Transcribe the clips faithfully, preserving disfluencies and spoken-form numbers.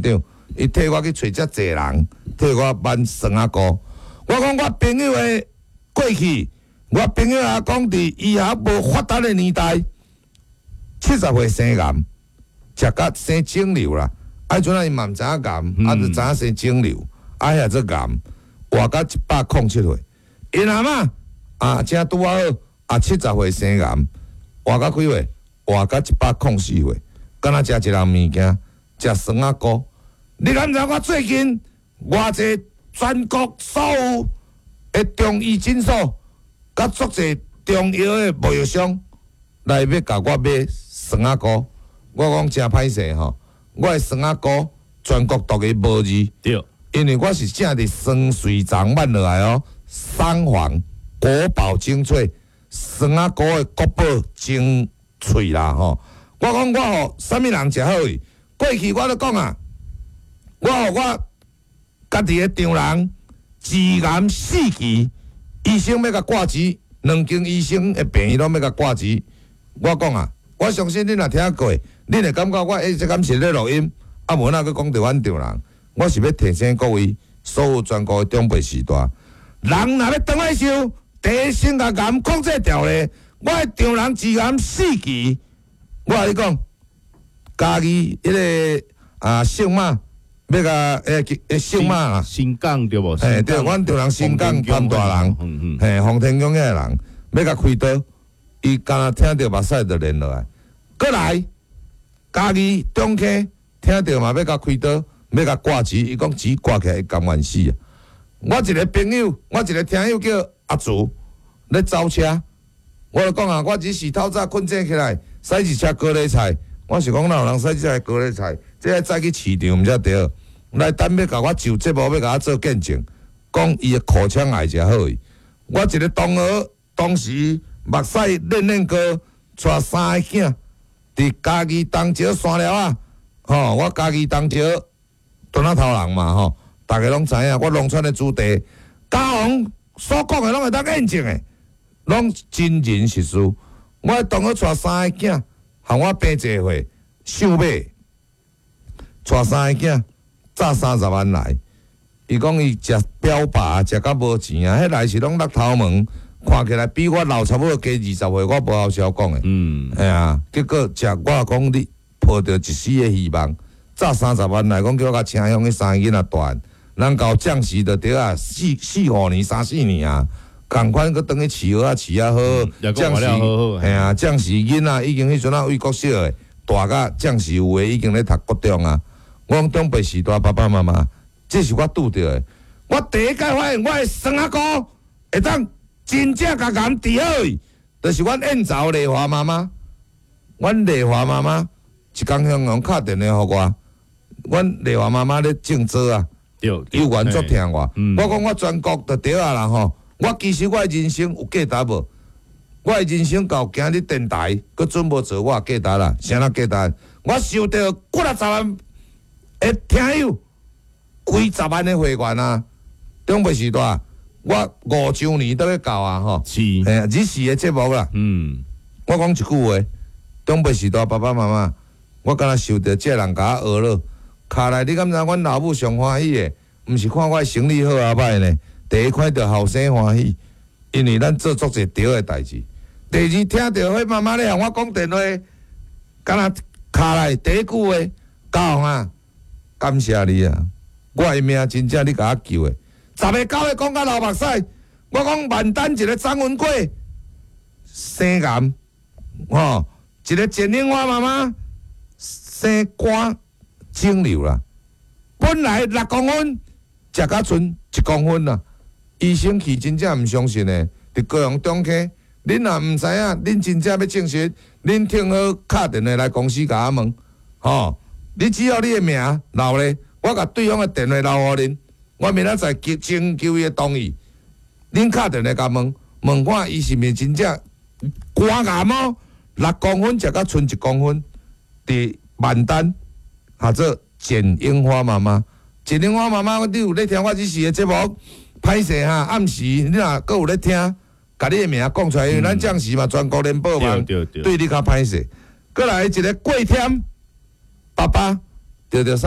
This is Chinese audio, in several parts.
长，伊替我去找遮济人，替我办酸仔糕。我讲我朋友的过去，我朋友也讲伫以后无发达的年代，七十岁生癌，食甲生肿瘤啦。啊，阵啊伊嘛毋知影癌，啊就知影生肿瘤，啊遐做癌，活到一百零七岁。因阿嬷啊，正拄啊好，啊七十岁生癌，活到几岁？活到一百零四岁。敢若食一样物件，食酸仔糕。你敢知我最近偌济全国所有的中医诊所，甲足济中药的贸易商来要甲我买酸仔糕。我讲真歹势吼，我的酸仔糕全国独一无二。 对， 因为我是正伫酸水长慢落来哦，三黄国宝精粹酸仔糕的国宝精粹啦吼。我讲我互啥物人食好伊，过去我都讲啊，我互我家己的丈人治癌四期，医生要甲挂机，两间医生的病院拢要甲挂机。我讲啊，我相信恁若听过，恁会感觉我一直敢是咧录音，啊无哪去讲着阮丈人。我是要提醒各位所有全国的长辈时代，人若要当来受，第一先甲癌控制掉咧。我的丈人治癌四期。我甲你讲，家己迄个啊姓马，要甲诶诶姓马啦， 新港对无？ 嘿对，阮着人新港潘大人，嘿洪天宫遐人，要甲开刀，伊敢若听着目屎就连落来。过来，家己中科听着嘛要甲开刀，要甲挂钱，伊讲钱挂起来甘愿死啊！我一个朋友，我一个听友叫阿祖，咧走车，我就讲啊，我只是透早困醒起来。洗一车高丽菜，我是讲哪有人洗一车高丽菜，这要再去市场毋才对。来等要甲我就节目要甲我做见证，讲伊的口腔癌诚好伊。我一个同学当时目屎练练高，带三个囝，伫家己东桥山寮啊，吼，我家己东桥屯仔头人嘛吼，大家拢知影，我农村的子弟，家王所讲的拢会当验证的，拢真人实事。我同学带三个囝，含我病一岁，瘦尾，带三个囝，砸三十万来。伊讲伊食标靶，食到无钱啊！迄来是拢落头毛，看起来比我老差不多加二十岁，我无好笑讲的。嗯，哎呀，结果食我讲你抱着一丝的希望，砸三十万来，讲叫我甲请向迄三个囡仔大，人搞降息的对啊，四四五年、三四年啊。共款佫当去饲好啊，饲啊好， 将士嘿啊，将士囡仔已经迄阵啊为国小诶，大甲将士有诶已经咧读国中啊。我讲长辈时代爸爸妈妈，这是我拄着诶。我第一届发现我诶酸仔糕会当真正甲癌治好伊，就是阮燕巢丽华妈妈，阮丽华妈妈一工向阳敲电话互我，阮丽华妈妈咧种植啊，有缘足听我。我讲我全国就对啊啦吼。我其实我的人生有价值无？我的人生到今日电台，佮准无做我价值啦，啥人价值？我收到几啊十万的听友，几十万的会员啊！长辈时代，我五周年都要到啊吼， 是， 哎，日时的节目啦。嗯，我讲一句话，长辈时代爸爸妈妈，我敢若受到这人甲我学了，卡来你敢知？阮老母上欢喜的，毋是看我生理好啊歹呢？第一看到后生欢喜，因为咱做足侪对的代志。第二听到迄妈妈咧向我讲电话，敢若卡来第一句话，教啊，感谢你啊！我的命真正你甲我救的。十个九个讲到流目屎，我讲万丹一个张文贵生癌，吼，一个简玲花妈妈生肝肿瘤啦，本来六公分，食到剩一公分啦。医生去真正毋相信诶，伫高雄中科，恁若毋知影，恁真正要证实，恁听好敲电话来公司甲我问，吼，你只要你诶名留咧，我甲对方诶电话留互恁，我明仔载求征求伊诶同意，恁敲电话甲问，问看伊是毋是真正肝癌哦，六公分食到剩一公分，伫万丹，或者简樱花妈妈，简樱花妈妈，你有咧听我这时诶节目？歹势哈，暗时你若阁有咧听，甲你诶名讲出来，因为咱将士嘛，全国联播网，对你较歹势。过来一个过天爸爸，着着啥？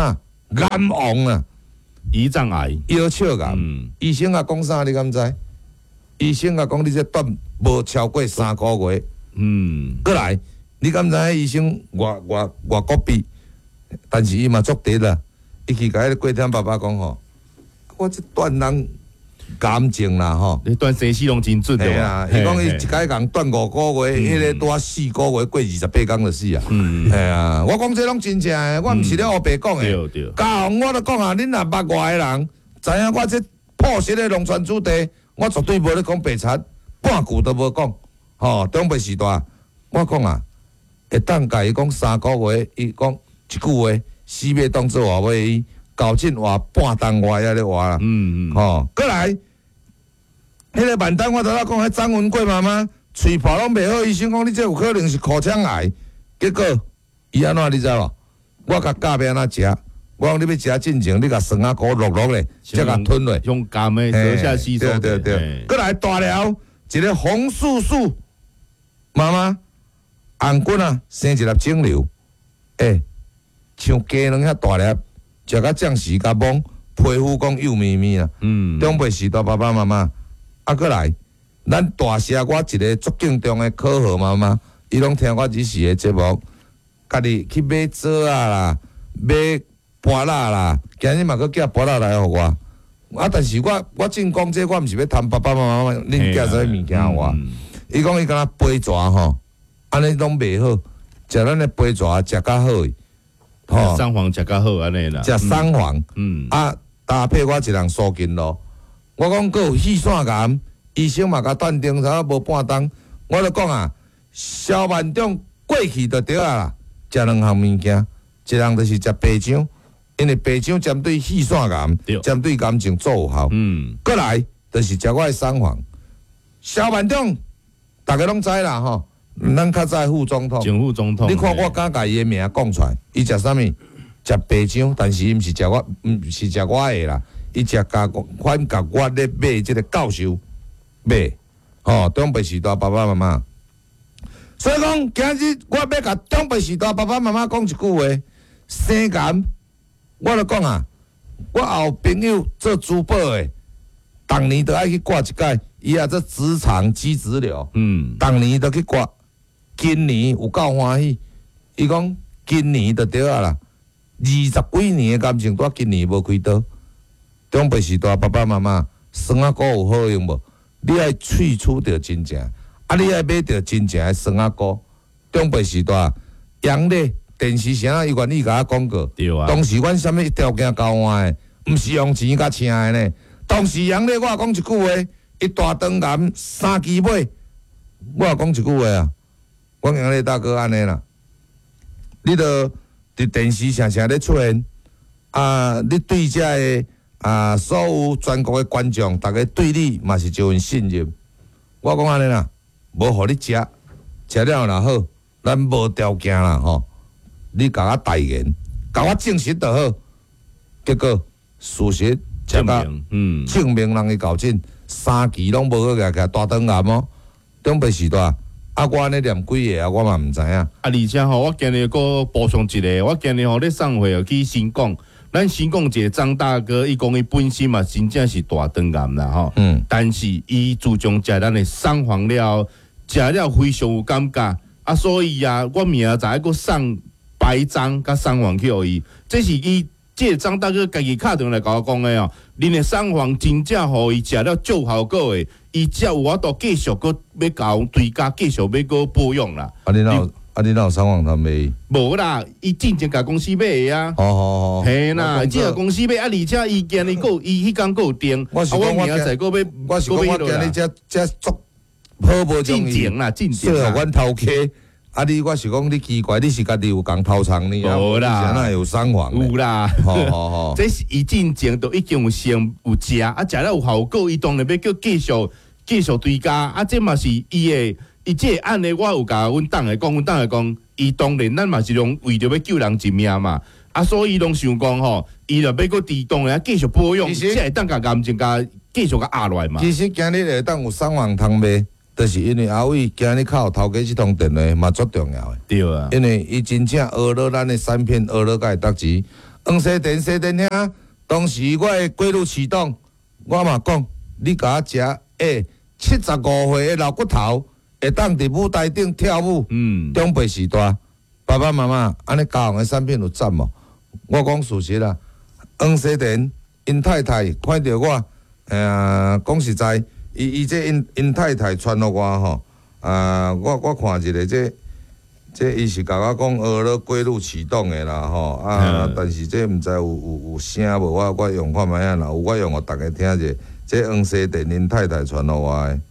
癌王啊， 胰脏癌、 腰鞘癌。嗯、医生啊讲啥？你敢知？医生啊讲你这断无超过三个月。嗯。过来，你敢知？医生外外外国比，但是伊嘛足直啦。伊去甲迄个过天爸爸讲吼，我这断人。感情啦吼， 你断生死拢真准的啊！伊讲伊一家人断五个月，迄个多四个月过二十八天就死啊！嗯，系啊！我讲这拢真正诶，我毋是咧黑白讲诶。对对。教我都讲啊，恁若捌外诶人，知影我这朴实诶农村子弟，我绝对无咧讲白贼，半句都无讲。吼，中北时代，我讲啊，会当甲伊讲三个月，伊讲一句话，死要当做话尾伊。搞进话半当话遐咧话啦，嗯嗯，吼，过来，迄个万丹我头仔讲，迄张文贵妈妈喙泡拢袂好，医生讲你这有可能是口腔癌，结果伊安怎你知无？我甲教要安怎食，我讲你要食进前，你甲酸啊膏落落咧，才甲吞落， 用甘的舌下吸收。 对对对，过来大了一个红素素妈妈，红棍啊生一粒肿瘤，诶，像鸡卵遐大粒。食甲酱时甲懵，皮肤讲幼咪咪啦。嗯，长辈时代爸爸妈妈，啊，过来，咱大社我一个足敬重的可好妈妈，伊拢听我日时的节目，家己去买枣啊啦，买芭乐啦，今日嘛佫寄芭乐来互我。啊，但是我我正讲这，我毋是要谈爸爸妈妈恁寄啥物件我。伊讲伊敢若杯蛇吼，安尼拢袂好，食咱的杯蛇食较好。 吼，三黄食较好安尼啦， 食三黄，嗯，啊搭配我一人苏筋咯。我讲佫有气腺癌，医生嘛甲断定差无半冬，我就讲啊，消万种过去就对啊啦。食两项物件，一人就是食白姜，因为白姜针对气腺癌、针对感情做有效。嗯，过来就是食我的三黄，消万种，大家拢知啦吼。咱较早副总统， 前副总统， 你看我敢甲伊的名讲出来，伊食啥物？食白姜，但是伊毋是食我，毋是食我的啦，伊食甲款甲我咧买即个教授买，吼，中北时代爸爸妈妈。所以讲，今日我要甲中北时代爸爸妈妈讲一句话：生癌，我就讲啊，我后朋友做珠宝的，逐年都爱去挂一届，伊也做直肠肌脂瘤，嗯，逐年都去挂。今年有够欢喜，伊讲今年就对啊啦，二十几年的感情，拄今年无开刀。中北时代爸爸妈妈，酸仔膏有好用无？你爱萃取着真正，啊，你爱买着真正的酸仔膏。中北时代杨丽电视城伊愿意甲我讲过，对啊。当时阮啥物条件交换的，毋是用钱甲请的呢。当时杨丽我也讲一句话，伊大肠癌三期尾，我也讲一句话啊。我杨丽大哥安尼啦，你著伫电视常常咧出现，啊，你对遮个啊所有全国的观众，逐个对你嘛是一份信任。我讲安尼啦，无互你食，食了若好，咱无条件啦吼，你甲我代言，甲我证实就好。结果事实证明，嗯， 证明人去搞诊，三期拢无去个大肠癌哦，中北时代。啊，我安尼念几个啊，我嘛毋知影。啊， 而且吼，我今日佫补充一个，我今日吼咧送会去新港，咱新港一个张大哥，伊讲伊本身嘛真正是大肠癌啦吼。嗯。但是伊自从食咱的三黄了，食了非常有感觉，啊，所以啊，我明仔载佫送白章甲三黄去互伊，这是伊。这个张大哥家己敲电话来甲我讲的哦，恁的三黄真正互伊食了足效果的，伊才有法度继续佫要搞对家继续要佫保养啦。 啊，你哪有啊？你哪有三黄通买？ 无啦，伊进前甲公司买的啊。 哦哦哦。 嘿啦，即个公司买啊，而且伊今日佫伊迄工佫有订。 我是讲我今日佫要， 我是讲我今日这这足好无进前啦，进前啦。 适合阮头家。啊！你我是讲你奇怪，你是家己有共偷藏呢？ 无啦， 哪有三黄？ 有啦， 好好好， 这是伊进前都已经有先有食，啊食了有效果，伊当然要叫继续继续追加，啊这嘛是伊的，伊这个案例我有甲阮党的讲，阮党的讲，伊当然咱嘛是拢为着要救人一命嘛，啊所以拢想讲吼，伊就要个主动来继续保养，才会当甲癌症甲继续甲压落来嘛。 其实今日会当有三黄通卖。就是因为阿伟今日靠头家这通电话嘛足重要的， 对啊， 因为伊真正学了咱的产品，学了甲会得钱， 黄西田西田兄，当时我的过路启动，我嘛讲，你甲我食，诶，七十五岁的老骨头会当伫舞台顶跳舞，嗯，长辈时代，爸爸妈妈安尼家用的产品有赞无？我讲事实啦，黄西田因太太看到我，呃，讲实在，伊伊这因因太太传互我吼，啊，我我看一个这。这伊是甲我讲学了过路启动的啦吼，啊，嗯、但是这毋知有有有声无？我我用看觅啊，若有我用互大家听者。这黄西田因太太传互我的。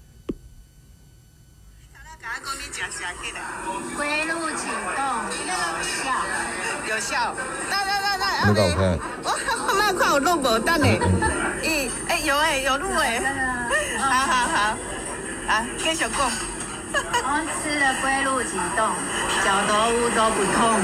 过路启动有效， 有效。来来来来， 你讲有听？ 我我慢看有录无？等下，咦，哎有诶有录诶，好好好，啊，继续讲。 我吃了龟鹿启动，脚头乌都不痛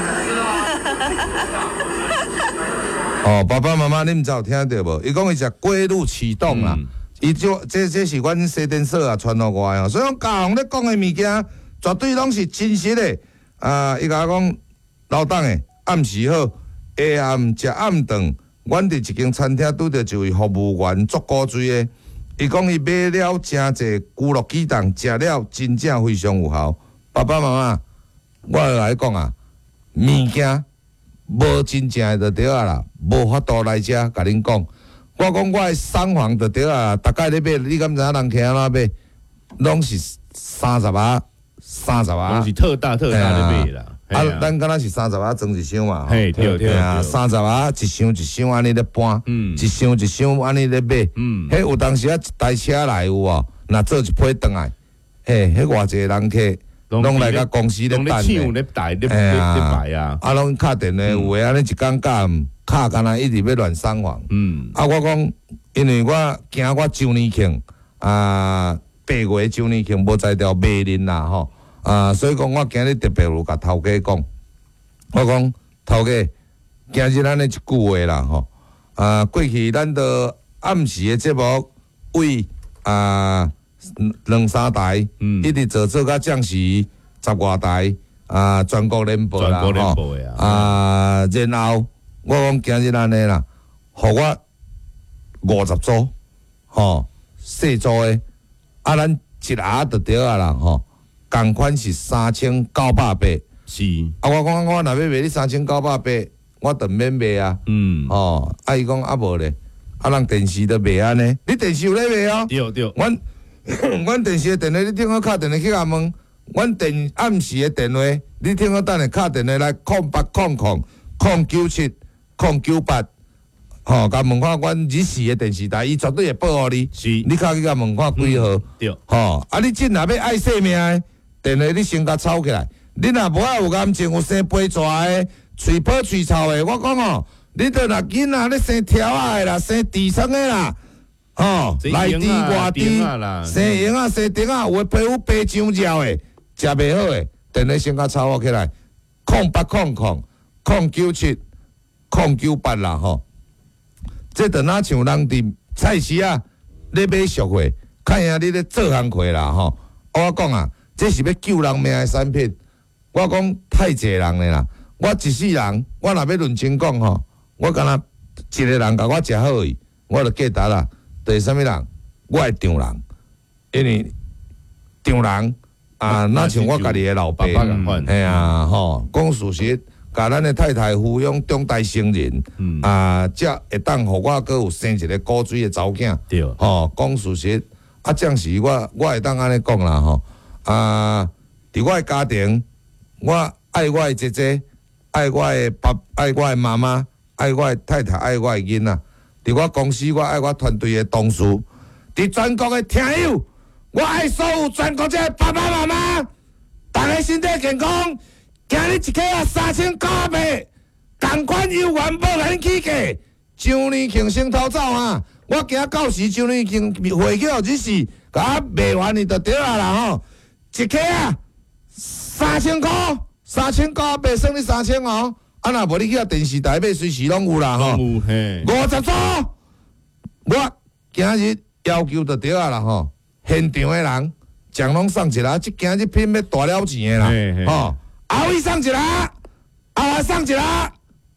了。哦，爸爸妈妈，你毋知有听到无？伊讲伊食龟鹿启动啦，伊、嗯、就这这是阮西电社啊传落我的哦，所以讲家红咧讲的物件，绝对拢是真实的。啊，伊甲我讲，老董诶，暗时好，下暗食暗顿，阮伫一间餐厅拄着一位服务员足古锥的。伊讲伊买了真济咕噜鸡蛋，食了真正非常有效。爸爸妈妈，我来讲啊，物件无真正的就对啊啦，无法度来遮甲恁讲。我讲我的送房就对啊啦，逐摆咧买，你敢知影人客安怎买？拢是三十啊，三十啊， 拢是特大特大咧买啦。 啊，咱敢若是三十啊，装一箱嘛。 嘿，对对啊， 三十啊，一箱一箱安尼咧搬，嗯，一箱一箱安尼咧买，嗯，迄有当时啊，一台车来有哦，若做一批转来，嘿，迄偌济人客拢来甲公司咧等咧， 咧摆咧咧摆啊， 啊，拢敲电话，有诶安尼一工假敲干那一直要乱送房，嗯，啊，我讲，因为我惊我周年庆啊，八月周年庆无在条卖恁啦吼。啊，所以讲，我今日特别有甲头家讲，我讲头家，今日咱的一句话啦吼，啊，过去咱都暗时的节目为啊两三台，嗯、一直做做到降时十外台，啊，全国联播啦吼，啊，然后我讲今日安尼啦，互我五十组，吼，细组的，啊，咱一下就对啊啦吼。同款是三千九百八， 是啊！我讲我若要卖你三千九百八，我就免卖啊。嗯，哦，啊伊讲啊无咧，啊人电视都卖安尼，你电视有咧卖哦？ 对对， 阮阮电视的电话，你听我敲电话去甲问，阮电暗时的电话，你听我等下敲电话来空八空空空九七空九八，吼，甲问看阮日时的电视台，伊绝对会报互你。 是， 你敲去甲问看几号？ 对， 吼，啊你真若要爱性命的。电话你先甲抄起来，你若无啊有癌症，有生肥蛇的，喙泡喙臭的，我讲哦，你着若囡仔咧生条仔的啦，生痔疮的啦，吼，内痔外痔，生婴仔生丁仔，有诶皮肤白上焦的，食袂好的，电话先甲抄我起来，空八空空空九七空九八啦吼，这着哪像人伫菜市啊咧买俗货，看下你咧做工课啦吼，我讲啊。这是要救人命的产品，我讲太济人了啦。我一世人，我若要认真讲吼，我敢若一个人甲我食好伊，我就记得啦。就是啥物人，我会丈人，因为丈人啊，那像我家己的老爸，哎呀吼，讲事实，甲咱的太太抚养长大成人，嗯、啊，才会当互我阁有生一个古锥的查某囝，对，吼，讲事实，啊，这样是我我会当安尼讲啦吼。啊！伫我诶家庭，我爱我诶姐姐，爱我诶爸，爱我诶妈妈，爱我诶太太，爱我诶囡仔。伫我公司，我爱我团队诶同事。伫全国诶听友，我爱所有全国这爸爸妈妈，大家身体健康。今日一克啊三千九百八，同款有元宝咱起价。周年庆先偷走啊！我今到时周年庆会叫日时，甲我卖完你就对啊啦吼。一克啊，三千块，三千九百算你三千哦。啊，若无你去啊电视台买，随时拢有啦吼。五十组，我今日要求就对啊啦吼。现场的人奖拢送一啦，即今日品要大了钱的啦，吼。后尾送一啦，后来送一啦，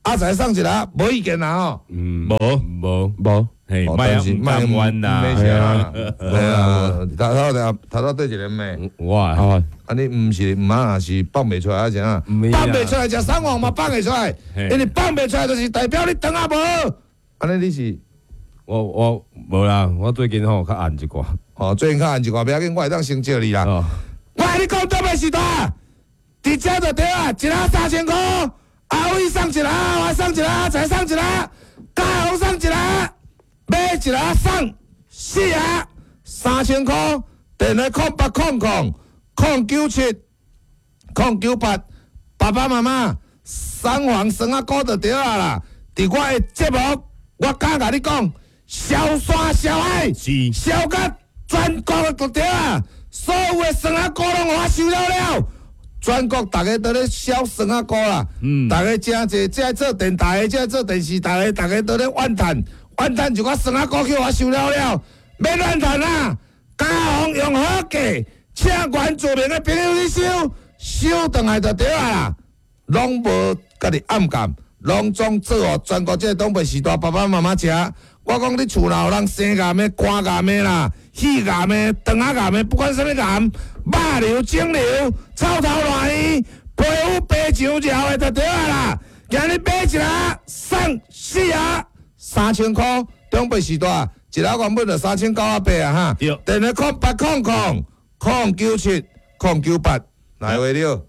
阿仔送一个，无意见啦吼。 嗯，无无无， 嘿， 哦卖啊， 但是卖卖弯啦， 没事啊，对啊，头头头头头对一个妹， 哇， 哦， 啊你毋是毋啊是放袂出来啊？怎啊？放袂出来食送王嘛放会出来，因为放袂出来就是代表你肠啊无。安尼你是？ 我我无啦，我最近吼较暗一寡。 哦，最近较暗一寡，不要紧，我会当先借你啦。 哦， 我跟你讲，东北时代，伫遮就对啊，一盒三千块，阿伟送一盒，我送一盒，才送一盒，嘉宏送一盒，买一盒送四盒，三千块，电话空八空空空九七空九八，爸爸妈妈三黄酸啊糕就对啊啦。伫我的节目，我敢甲你讲，小山小海， 是小甲全国就对啊。所有的酸仔糕拢我收了了，全国大家都咧烧酸仔糕啦。嗯，大家真济，这做电台的，这做电视台的，大家都咧怨叹，怨叹就我酸仔糕叫我收了了，免怨叹啦。嘉宏用好价，请原住民的朋友去收，收倒来就对啊啦，拢无家己暗干，拢总做哦全国这东北时代爸爸妈妈食。我讲你厝内有人生癌的、肝癌的啦、肺癌的、肠仔癌的，不管什么癌，肉瘤、肿瘤、臭头烂圆、皮肤白上焦的就对啊啦。今日买一盒送四盒，三千块，东北时代一盒原本就三千九啊八啊哈。 对， 电话空八空空空九七空九八，来话了。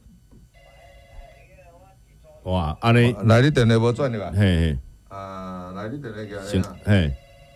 哇，安尼， 来你电话无转入来。 嘿嘿。 啊，来你电话过行来。， 嘿，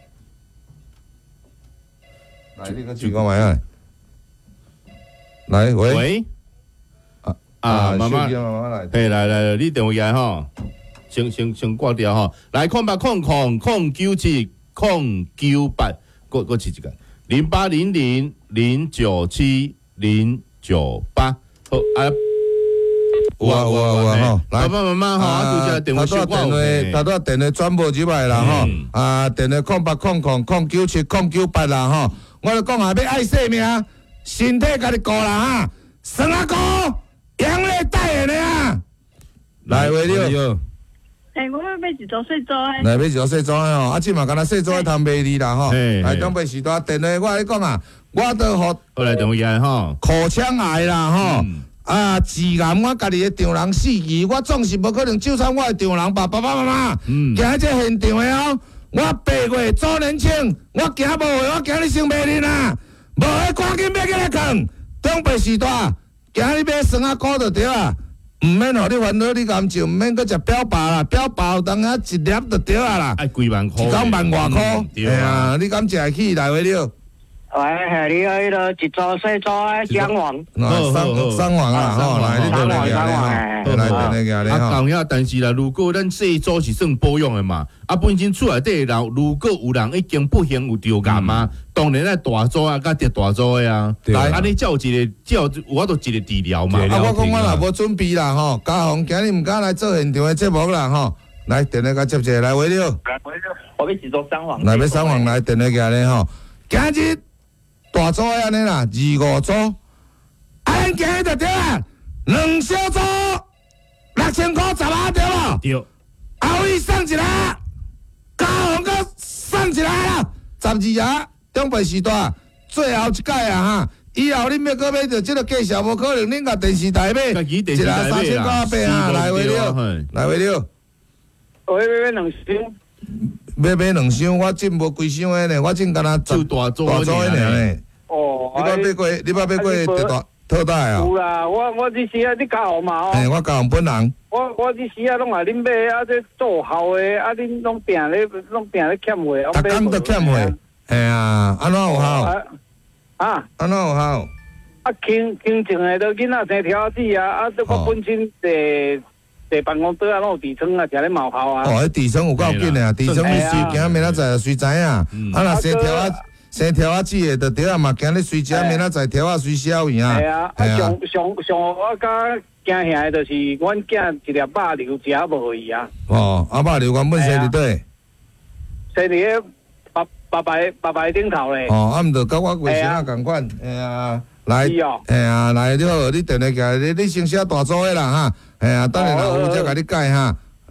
来你个试看卖啊。来喂。 喂，啊，妈妈， 手机慢慢来。 嘿，来来来，你电话来吼，先先先挂掉吼，来空八空空空九七空九八，过过试一个，零八零零零九七零九八，好啊。 有啊有啊有啊吼， 爸爸妈妈吼，啊，拄则电话收电话，头拄电话转无入来啦吼，啊，电话空八空空空九七空九八啦吼，我就讲下要爱生命，身体家己顾啦哈，酸仔糕，养类代言的啊，来话了， 诶，我要买一组细组诶。 来买一组细组的吼，啊，即嘛敢若细组的通卖你啦吼， 嘿来东北时代电话我来讲啊，我都互后来电话来吼， 口腔癌啦吼。啊，致癌我家己的丈人死去，我总是无可能就算我的丈人吧，爸爸妈妈，嗯，行这现场的哦，我八月周年庆，我行无会，我今日先卖恁啦，无会赶紧买起来扛，东北时代，今日买酸仔糕就对啊，毋免互你烦恼，你甘就毋免搁食表包啦，表包当啊一粒就对啊啦， 爱几万块， 一讲万外箍， 对啊，你敢食会起来话了？ 喂，系你迄个一组细组诶，姜黄。 三三黄啊，吼，来你电话来吼，来电话来啊， 吼。 讲遐，但是啦，如果咱细组是算保养的嘛，啊，本身厝内底人，如果有人已经不幸有着癌啊，当然咱大组啊，甲得大组的啊，来，安尼才有一个，才有我都一个治疗嘛。 啊，我讲我若无准备啦，吼，嘉宏今日毋敢来做现场的节目啦，吼，来电话甲接者来话了。 我要一组三黄。 来要三黄来电话过来吼，今日。大组安尼啦，二五组，啊，咱今日就对啊，两小组六千块十啊对无？ 对。 阿伟送一个，嘉宏哥送一个啦，十二啊，东北时代最后一届啊哈，以後恁要搁買着即個介紹，無可能恁甲電視台買，一個三千塊八啊，來話了，來話了。 我要買兩箱。 要買兩箱，我真無幾箱的呢，我真敢若就大組大組的呢。 哦， 你捌買過？你捌買過特大特大啊？ 有啦，我我這時啊，你教我嘛哦。 誒，我教本人。 我我這時啊，攏話恁買啊，這做好的啊，恁攏定咧，攏定咧欠貨。 逐工都欠貨。係啊，安怎有效？ 啊？ 安怎有效？ 啊，輕輕症的都囡仔生條子啊，啊，這我本身坐坐辦公桌啊，攏有痔瘡啊，食咧冒泡啊。 哦，迄痔瘡有夠緊的啊，痔瘡你隨行明仔載隨知影，啊，若生條啊。生條啊子的就對啊嘛，今日隨食，明仔載條啊隨消去啊。 係啊，啊上上上我較驚嚇的，就是阮囝一粒肉瘤食無去啊。 哦，啊肉瘤原本生佇底？ 生佇個爸爸爸爸爸頂頭咧。 哦，啊毋着甲我衛生啊共款，哎呀，來，哎呀，來你好，你電話過來，你你先寫大組的啦哈，哎呀，等下若有才甲你改哈。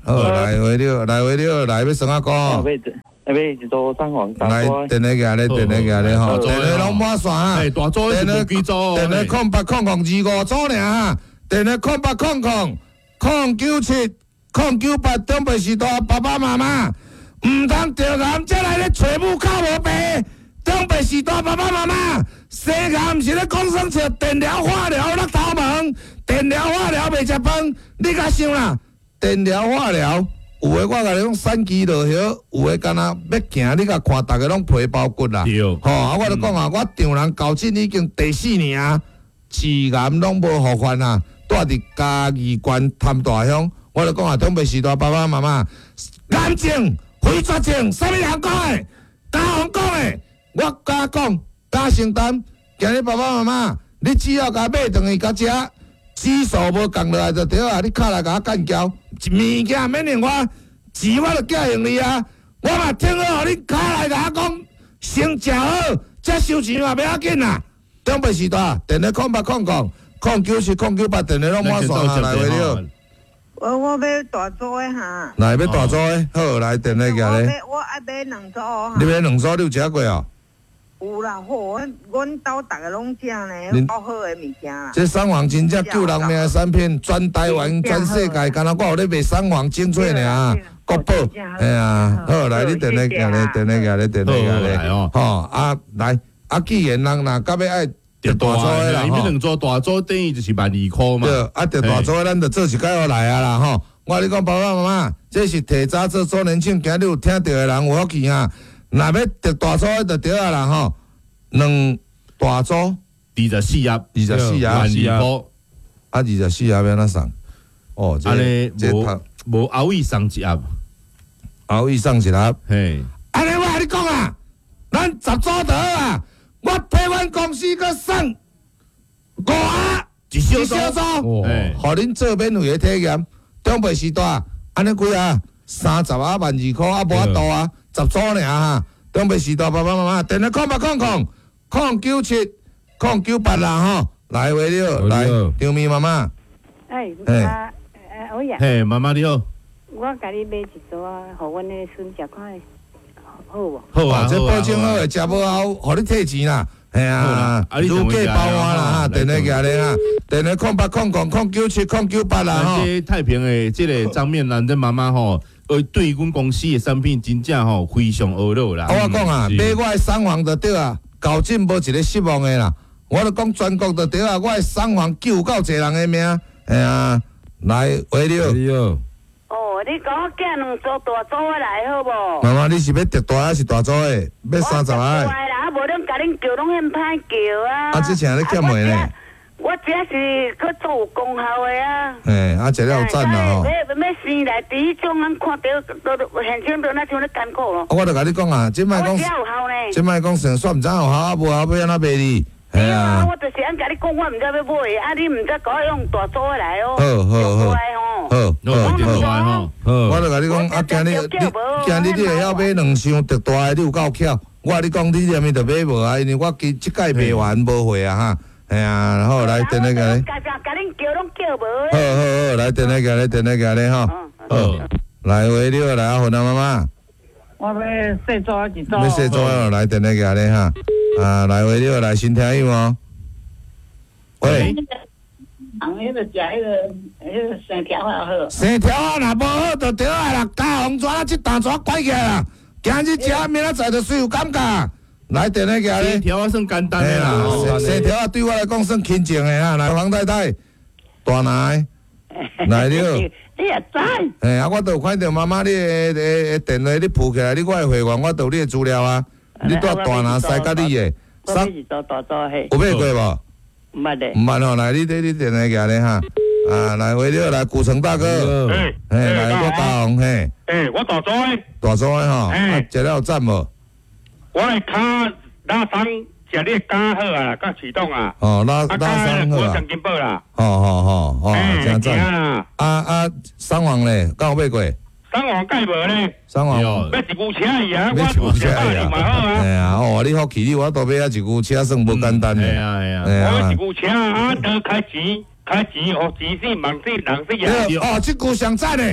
好，来回了，来回了，来要算啊讲。 位置，那边一组三黄大来， 桌。 电话举咧，电话举咧吼，电话拢满线啊。 哎，大组是无几组。 电话空八空空二五组尔哈，电话空八空空空九七空九八，中北时代爸爸妈妈，唔通着岩才来咧找母靠无白。中北时代爸爸妈妈，生癌毋是咧讲生笑，电疗化疗落头毛，电疗化疗袂食饭，你甲想啦？电疗化疗，有诶我甲你讲产期落叶，有诶敢若要行，你甲看逐个拢皮包骨啦。吼，啊，我就讲啊，我丈人交诊已经第四年啊，治癌拢无好翻啊，住伫嘉义县潭大乡，我就讲啊，中北时代爸爸妈妈，癌症、非绝症，啥物人讲诶？家红讲诶。我甲讲，甲承担，今日爸爸妈妈，你只要甲买顿去甲食，指数无降落来就对啊！你卡来甲我干交，物件免用我，钱我就寄用你啊！我嘛听好，互你卡来甲我讲，先食好，才收钱嘛，袂要紧啦。中北时代，电话空八空空空九七空九八，电话拢满线啊，来回了。 我我要大组的哈。 来要大组的，好来电话举咧。 我爱买两组哈。 你买两组，你有食过哦？ 有啦，好，阮兜逐个拢食呢，好好的物件啦。 这三黄真正救人命的产品，全台湾、全世界，敢若我有咧卖三黄精粹尔，国宝，哎呀，好来，你电话举咧，电话举咧，电话举咧，吼啊来，啊既然人若甲要爱得大组的啦， 因为两组大组等于就是万二块嘛。 对，啊得大组的咱就做一届好来啊啦吼。我跟你讲，爸爸妈妈，这是提早做周年庆，今日有听到的人有福气啊！若要得大组的就对啊啦吼，两大组二十四盒， 二十四盒， 万二块， 啊二十四盒要哪送？哦， 安尼这无无后羿送一盒， 后羿送一盒。 嘿， 安尼我跟你讲啊，咱十组就好啊，我批阮公司佮送五盒一小组， 组，嘿， 互恁做免费的体验。中北时代，安尼几啊？三十啊，万二块啊，无法度啊，十组尔哈。中北时代爸爸妈妈，电话空八空空空九七空九八啦吼，来回了，来张咪妈妈。 哎， 嘿啊，呃，我呀， 嘿，妈妈你好， 我甲你买一组啊，互阮的孙食看，好无？ 好啊， 这保证好诶，食无后，互你退钱啦。嘿啊，如价包换啦哈，电话举咧哈，电话空八空空空九七空九八啦吼。 这太平的这个张面兰这妈妈吼，呃，对阮公司的产品真正吼非常恶乐啦。 我讲啊，买我的三黄就对啊，交诊无一个失望的啦。我就讲全国就对啊，我的三黄救够侪人的命。哎呀，来回了。 哦，你讲我寄两组大组的来好无？ 妈妈，你是要特大还是大组的？要三十个？ 我啦，无恁甲恁叫拢嫌歹叫啊。 啊，之前你欠问呢？ 我这是去做有功效的啊。 嘿，啊，这了有赞啦吼。 要要生来第一种，咱看到都现场都那像咧艰苦咯。 我就甲你讲啊，即摆讲，即摆讲成算毋知有效啊，无效要安怎卖你？ 系啊，我就是按甲你讲，我毋知要买，啊，你毋知甲我用大组的来哦。 好好好。好， 好，好， 我就甲你讲，啊，今日你今日你会晓买两箱特大的，你有够巧。我甲你讲，你念面就买无啊，因为我今即届卖完无货啊哈。哎呀，然后来电话甲你。 甲甲恁叫拢叫无。 好好好，来电话甲你，电话甲你哈。好，来回了来啊，混啊妈妈。 我要细组一组。 要细组哦，来电话甲你哈。啊，来回了来新听友哦。喂。 红迄个食迄个迄个生条啊好。 生条啊，若无好就对啊啦，加红纸即大纸拐起来啦。今日食，明仔载就水有感觉。来电话举咧。 生条啊算简单的啦， 生条啊对我来讲算轻松的啦。来，黄太太，大奶，来了。 你也知？ 哎啊，我都有看到妈妈你的的电话你铺起来，你我的会员，我都有你的资料啊。你带大奶塞甲你的。 我买一组大组嘿。 有买过无？ 毋捌咧。 毋捌吼，来你你你电话举咧哈。啊，来回了来古城大哥。 哎， 嘿，来我大红嘿。 哎，我大组诶。 大组诶吼。哎，食了有赞无？ 我的骹拉伤，食你骹好啊，甲启动啊。 哦，拉拉伤好啊。 我上金宝啦。 哦哦哦哦，真赞。 啊啊，三黄咧，敢有买过？ 三黄盖无咧。 三黄。 要一牛车伊啊， 要一牛车伊啊。 哎呀，哦，你福气，你我都买啊一牛车，算无简单咧。 哎呀哎呀。 我一牛车啊，都开钱，开钱，学钱是忙死人死啊。 哦，这句上赞咧。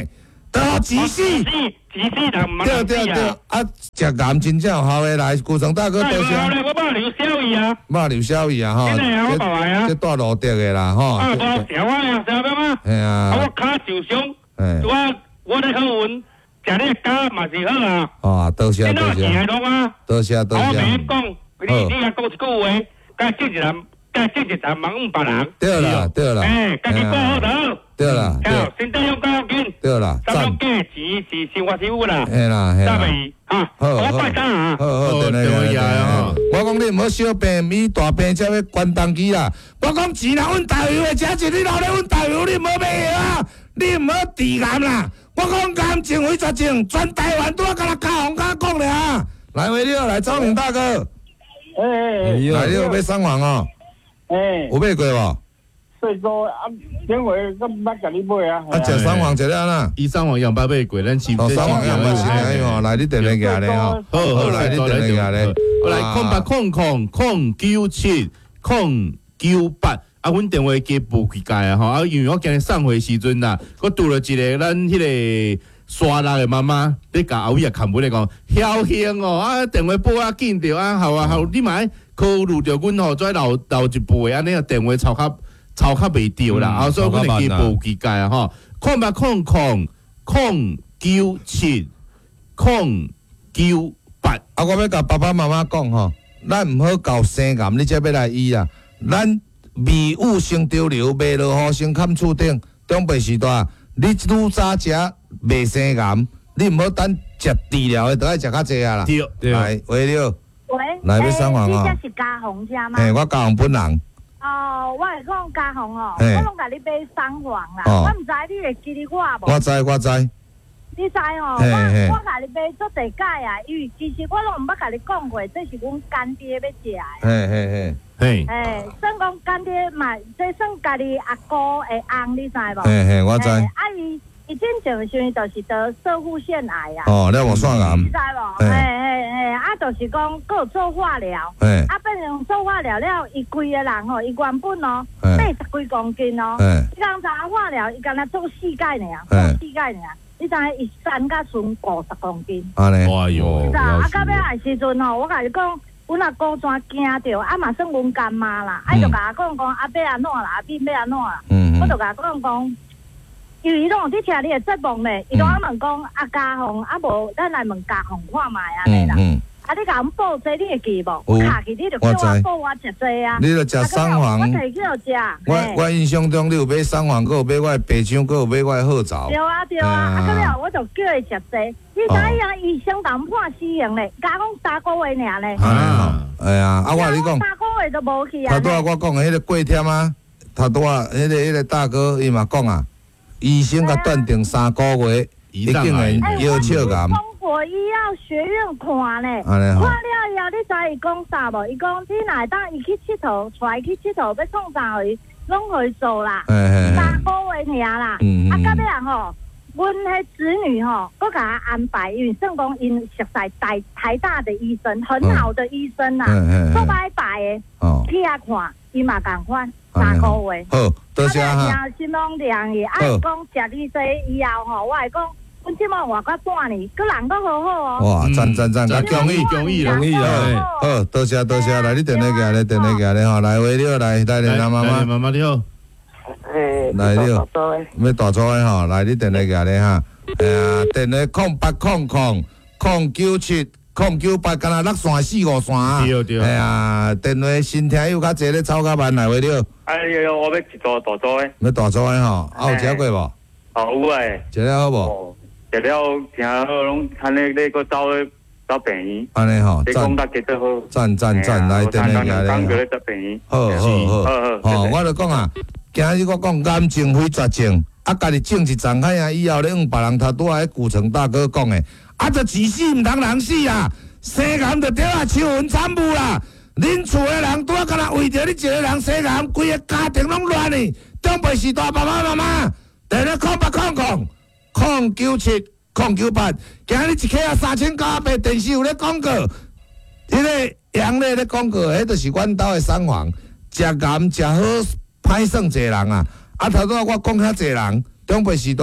都急死， 急死人唔对对对，啊，食癌真正有效的来，古城大哥多谢。 我帮刘小姨啊， 帮刘小姨啊，吼， 真的啊，我爸爸啊， 这带路德的啦，吼。 啊，无条啊，晓得吗？ 系啊。 我脚受伤，我我咧好运，食你家嘛是好啊。 哦，多谢多谢。多谢多谢。 我袂讲，你你若讲一句话，甲这一人，甲这一人忙唔别人。 对啦对啦。 哎，家己过好头。 对啦， 对，身体用够紧。 对啦， 三种价钱是生活事务啦。 系啦系啦。 哈，我拜三啊。 好好，等下呀。我讲你唔好小病，咪大病才要关档机啦。我讲钱啦，阮大油的，食钱你留咧阮大油，你唔好买啊，你唔好治癌啦。我讲癌症为绝症，全台湾都要甲他教红甲讲咧啊。来维六，来昭明大哥。 哎， 来你有买三黄哦？ 哎， 有买过无？ 所以说啊，因为我捌甲你买啊。 啊，食三黄食了啦。 伊三黄样八买过，咱是。 哦，三黄样八是安吼，来你电话夹咧吼。 好好来你电话夹咧。 来空八空空空九七空九八，啊，阮电话加补起界啊吼，啊，因为我今日送货时阵啦，我拄了一个咱迄个刷拉的妈妈，咧甲后尾看本咧讲，侥幸哦，啊，电话拨啊紧着啊，好啊好，你嘛考虑着阮吼再留留一步的，安尼啊电话抄较。抄较袂着啦，啊，所以阮会加补机界啊，吼，空八空空空九七空九八。 啊，我要甲爸爸妈妈讲吼，咱毋好搞生癌，你才要来医啊。咱微物性潮流，袂落雨先砍厝顶。中北时代，你愈早食袂生癌，你毋好等食治疗的，都爱食较济啊啦。 对对。来，喂了。 喂。 来要三黄哦。 你这是嘉宏家吗？ 嘿，我嘉宏本人。 哦，我是讲嘉宏哦，我拢甲你买三黄啦，我毋知你会记得我无？ 我知我知。 你知哦，我我甲你买做地解啊，因为其实我拢毋捌甲你讲过，这是阮干爹要食的。 嘿嘿嘿。 嘿。 诶，算讲干爹嘛，这算家己阿哥的翁，你知无？ 嘿嘿，我知。 啊伊伊真正时阵就是得射护腺癌啊。 哦，了我算癌。 你知无？嘿嘿嘿，啊，就是讲佮有做化疗。嘿。啊，变成做化疗了，伊规个人吼，伊原本哦八十几公斤哦。嘿。伊刚才化疗，伊干那做膝盖尔，做膝盖尔。你知影伊三甲剩五十公斤。 安尼。 哎哟。 你知啊？啊，到尾来时阵吼，我甲你讲，阮阿姑怎惊着，啊嘛算阮干妈啦，啊就甲我讲讲，啊要安怎啦，啊变要安怎啦。嗯。我就甲我讲讲。因为伊拢有伫听你的节目咧，伊拢爱问讲啊嘉宏，啊无咱来问嘉宏看卖安尼啦。啊，你甲阮报这你会记无？我卡去你就叫我报我食这啊。 你就食三黄。 我摕去就食。 我我印象中你有买三黄，佮有买我的白姜，佮有买我的褐枣。 对啊对啊，啊到尾我就叫伊食这。你知影伊相当判死刑咧，加讲三个月尔咧。 啊，哎呀，啊我你讲。 三个月都无去啊。 头拄啊我讲的迄个过忝啊，头拄啊迄个迄个大哥伊嘛讲啊。医生甲断定三个月，一定会腰鞘癌。 中国医药学院看咧，看了以后，你知伊讲啥无？伊讲你若会当伊去佚佗，带去佚佗，要创啥回，拢可做啦。三个月尔啦，啊，到尾啊吼，阮迄子女吼，搁甲他安排，因为算讲因熟悉台台大的医生，很好的医生啦，做拜拜的，去遐看，伊嘛共款。三个月， 好，多谢哈。 心拢凉去，啊，讲食你这以后吼，我会讲，阮即满活到半年，个人都好好哦。 哇，赞赞赞，甲恭喜恭喜恭喜啊！好，多谢多谢，来你电话过来，电话过来吼，来喂你好，来来来，妈妈， 妈妈你好。 诶， 来你好，要大错的吼，来你电话过来哈，哎呀，电话空八空空空九七。空九八，敢若六线四五线啊！ 对对。 哎呀，电话新听友较济咧，吵较慢来话了。 哎呦，我要一座大座诶。 要大座诶吼，啊有食过无？ 哦有诶。 食了好无？ 食了听好，拢看你你个走走病院。 安尼吼， 赞赞赞赞，来电话下咧。好好好好好，我就讲啊，今日我讲癌症非绝症，啊，家己种一丛海啊，以后咧用别人头拄仔古城大哥讲诶。啊！这自死唔通人死啊！生癌就对啊，秋云惨雾啦！恁厝诶人拄啊，敢若为着你一个人生癌，规个家庭拢乱呢。长辈是大爸爸妈妈，电话空八空空空九七空九八，今日一克啊三千九百，电视有咧广告，迄个杨咧咧广告，迄就是阮兜诶三黄，食癌食好，歹算济人啊！啊头拄啊，我讲遐济人，长辈时代。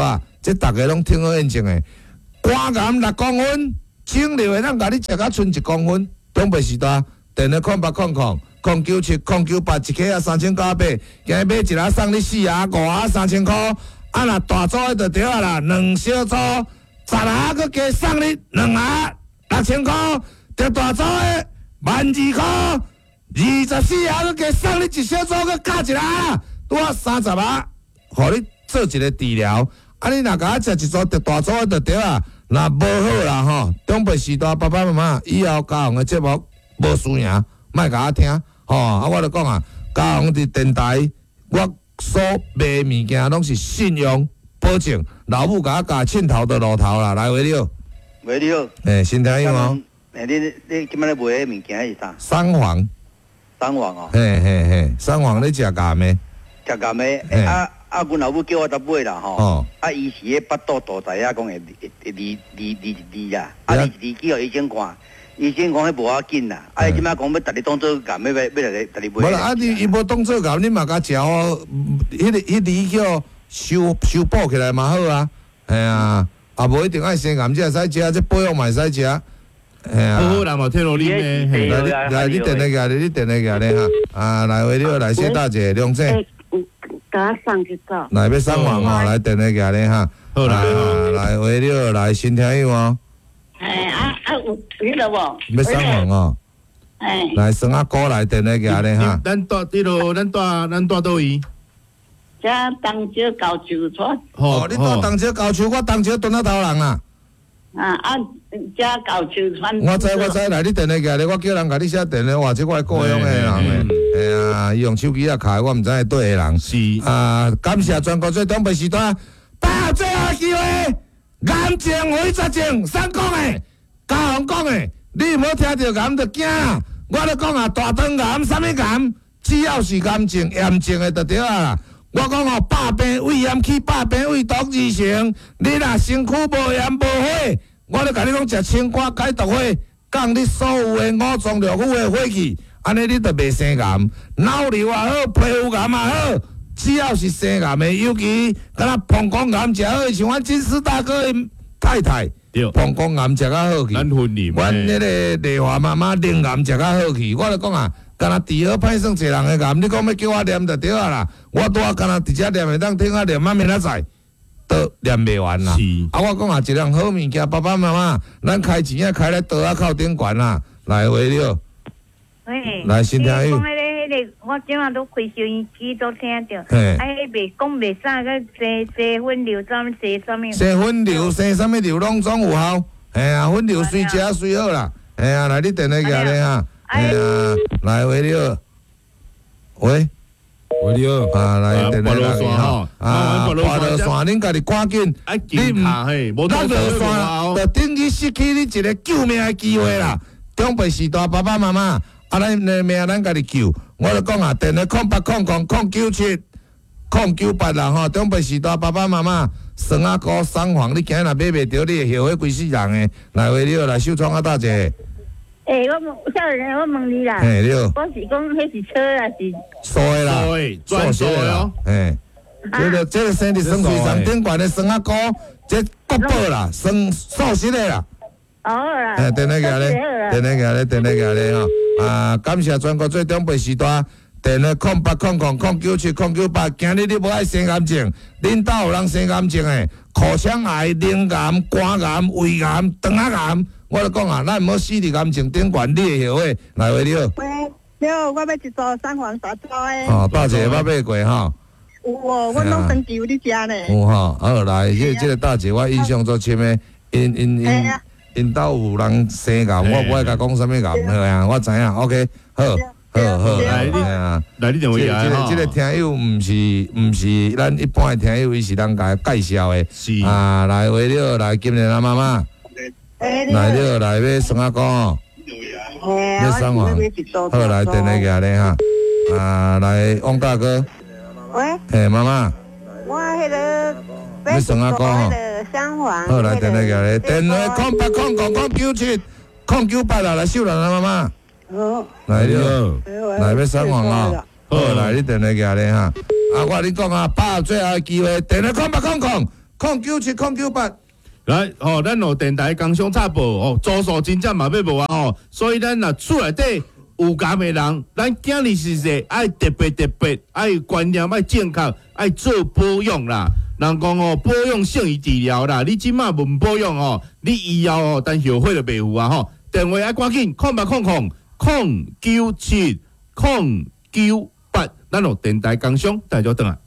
这大家拢听好验证的。肝癌六公分，肿瘤的咱甲你食到剩一公分。中北时代电话空八空空空九七空九八，一克啊三千九百，今日买一盒送你四盒五盒三千块。啊若大组的就对啊啦，两小组十盒搁加送你两盒六千块，着大组的万二块，二十四盒搁加送你一小组搁加一盒，拄啊三十盒，互你做一个治疗。啊你若甲我食一组着大组的就对啊。若无好啦吼，中北时代爸爸妈妈以后家宏的节目无输赢，莫甲我听吼。啊，我著讲啊，家宏伫电台，我所卖物件拢是信用保证。老母甲我教凊头就路头啦，来回了。 回了。 诶，先听有哦。 诶，你你今摆咧卖迄物件是啥？ 三黄。 三黄哦。 嘿嘿嘿，三黄你食咸的？ 食咸的，啊。啊，阮老母叫我搭买啦吼， 哦、 啊，伊是迄巴肚大仔啊，讲会会二二二二啊，啊，二二去互医生看，医生讲迄无要紧啦，啊，伊即摆讲要逐日当做咸，要要要逐日逐日买。无啦，啊，你伊无当做咸，你嘛甲食哦，迄个迄二叫修修补起来嘛好啊，系啊，啊无一定爱生咸才会使食，这保养嘛会使食，系啊。 好好啦嘛，听落你呢， 来你来你电话过来，你电话过来哈，啊，来回了，来谢大姐，梁姐。 甲我送一组。 来要送完哦，来电话过来哈。好啦，来回了，来新听友哦。 哎啊啊有有了无？ 要送完哦。 哎。 来算啊哥来电话过来哈。 咱住迄落，咱住咱住倒位？ 遮东石高球村。 哦，你住东石高球，我东石蹲仔头人啦。 啊啊，遮高球村。 我知我知，来你电话过来，我叫人甲你写电话，或者我故乡的人诶。哎呀，伊用手机啊开，我毋知系对个人。 是啊，感谢全国最东北时段，把最后机会，眼睛为实情，三讲诶，家宏讲诶，你无听到癌就惊啦。我咧讲啊，大肠癌、啥物癌，只要是癌症严重诶就对啊啦。我讲哦，百病胃炎去，百病胃毒二成，你若身躯无炎无火，我咧甲你讲食青瓜解毒火，降你所有诶五脏六腑诶火气。安尼你就袂生癌，脑瘤也好，皮肤癌也好，只要是生癌的，尤其敢若膀胱癌食好，像阮金丝大哥的太太，膀胱癌食较好去。 咱婚礼， 阮迄个丽华妈妈灵癌食较好去。我就讲啊，敢若治好歹算一人的癌，你讲要叫我念就对啊啦。我拄啊敢若伫遮念会当听啊念，满明仔载都念袂完啦。啊，我讲啊，一样好物件，爸爸妈妈，咱开钱啊开咧刀啊靠顶悬啦，来回了。 喂， 来先听伊。 讲迄个、迄个，我今晚都开收音机都听到。 嘿。 啊，迄袂讲袂啥个生生粉瘤，啥物生啥物。 生粉瘤、生啥物瘤拢总有效。嘿啊，粉瘤随食随好啦。嘿啊，来你电话过来哈。嘿啊，来喂了。喂。 喂了。 啊，来电话过来哈。啊，跋落线，恁家己赶紧。 你唔嘿，无咱落线，就等于失去你一个救命的机会啦。中北时代爸爸妈妈。啊，咱的命咱家己救，我就讲啊，电话空八空空空九七空九八啦吼，中北时代爸爸妈妈，酸啊膏三黄，你今日若买袂着，你会后悔规世人诶。来为了来秀窗啊大姐。 诶，我问少年，我问你啦。 嘿，了。 我是讲，迄是错啦，是。 错诶啦。 错，专错哦。 嘿，这个这个生理生理上顶悬的酸啊膏，这国宝啦，酸素食的啦。 哦啦。 诶，电话过来，电话过来，电话过来吼。啊！感谢全国最中北时代电话空八空空空九七空九八。今日你无爱生癌症，恁兜有人生癌症诶，口腔癌、灵癌、肝癌、胃癌、肠仔癌，我咧讲啊，咱毋好死伫癌症顶悬，你会后悔。来喂，你好。 喂，你好，我要一组三黄沙抓诶。 哦，大姐，捌买过吼。 有哦，我拢长期有咧食呢。 有吼，好来，这这个大姐我印象最深诶，因因因。因兜有人生癌，我无爱甲讲啥物癌，好啊，我知影 ，OK， 好，好好， 来你啊， 来你电话来这个这个听友毋是毋是咱一般的听友，伊是人甲介绍的， 是啊，来为了来今年啊妈妈，来了来要送啊讲，要送啊，好来电话过来哈，啊来汪大哥， 喂， 嘿妈妈， 我迄个。 要送啊讲吼，好来电话过来，电话空八空空空九七空九八啦，来秀兰妈妈， 好， 来了，来要送黄啊，好来你电话过来哈，啊我你讲啊，把握最后的机会，电话空八空空零九七零九八。 来，吼、哦，咱有电台工商插播，哦，住宿真正嘛要无啊，吼、哦，所以咱若厝内底有感的人，咱今日是说爱特别特别，爱观念爱正确，爱做保养啦。人讲哦，保养胜于治疗啦，你即马唔保养哦，你以后哦，但后悔就袂有啊吼。电话爱赶紧，空八空空空九七空九八，咱有电台工商，大家等啊。